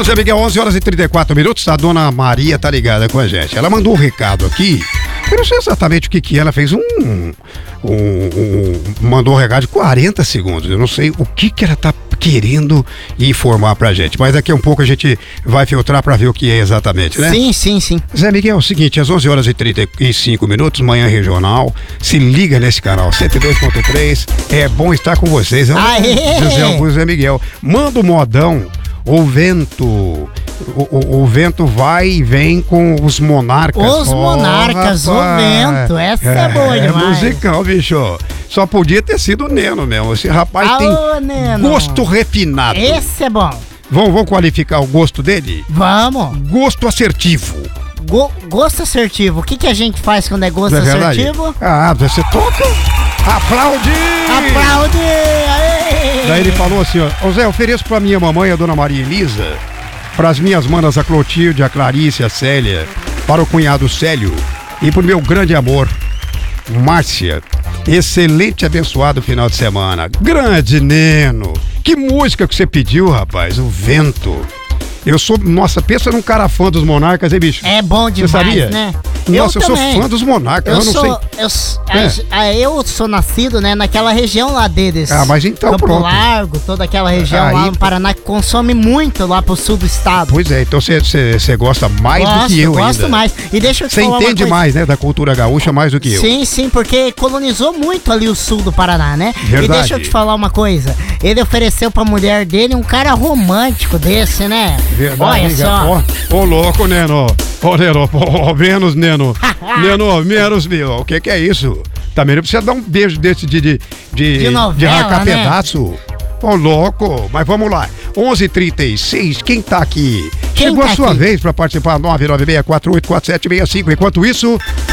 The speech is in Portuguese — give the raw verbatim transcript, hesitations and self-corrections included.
Zé Miguel, onze horas e trinta e quatro minutos, a dona Maria tá ligada com a gente. Ela mandou um recado aqui, eu não sei exatamente o que que ela fez, um, um, um mandou um recado de quarenta segundos, eu não sei o que que ela tá querendo informar pra gente, mas daqui a um pouco a gente vai filtrar pra ver o que é exatamente, né? Sim, sim, sim. Zé Miguel, é o seguinte, às onze horas e trinta e cinco minutos, manhã regional, se liga nesse canal cento e dois ponto três, é bom estar com vocês, é José Augusto Zé Miguel, manda o modão. O vento, o, o, o vento vai e vem com os monarcas. Os oh, monarcas, rapaz, o vento, essa é, é boa demais. É musicão, bicho. Só podia ter sido o Neno mesmo. Esse rapaz Alô, tem Neno. Gosto refinado. Esse é bom. Vamos, vamos qualificar o gosto dele? Vamos. Gosto assertivo. Go, gosto assertivo. O que, que a gente faz quando é gosto é assertivo? Ah, você toca. Aplaude! Aplaude! Aê! Daí ele falou assim, ó, ô Zé, ofereço pra minha mamãe, a dona Maria Elisa, pras minhas manas, a Clotilde, a Clarice, a Célia, para o cunhado Célio e pro meu grande amor, Márcia. Excelente e abençoado final de semana. Grande Neno! Que música que você pediu, rapaz? O vento. Eu sou, nossa, pensa num cara fã dos Monarcas, hein, bicho? É bom demais, você sabia? Né? Nossa, eu, eu sou fã dos Monarcas, eu, eu não sou, sei. Eu, é. a, eu sou nascido, né, naquela região lá deles. Ah, mas então Campo pronto. Largo, toda aquela região Aí, lá no Paraná que consome muito lá pro sul do estado. Pois é, então você gosta mais gosto, do que eu gosto ainda. Gosto mais. E deixa eu te Você falar entende uma coisa. mais, né, da cultura gaúcha mais do que eu. Sim, sim, porque colonizou muito ali o sul do Paraná, né? Verdade. E deixa eu te falar uma coisa. Ele ofereceu pra mulher dele um cara romântico desse, né? Verdade. Olha só. Ô, ô louco, Neno. Ô, Neno, ô, menos, Neno. Neno, menos, meu. O que que é isso? Também não precisa dar um beijo desse de... De, de, de novela, de arrancar né? pedaço. Ô, louco. Mas vamos lá. onze e trinta e seis, quem tá aqui? Quem Chegou tá a sua aqui? vez pra participar. nove nove seis quatro oito quatro sete seis cinco. Enquanto isso,